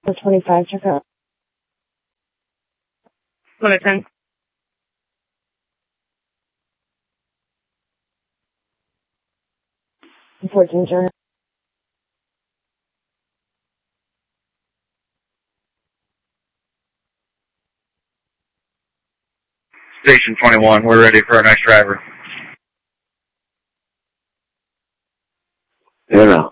25, check out. Limit 10. Unfortunate journey. Station 21, we're ready for our next driver. Here now.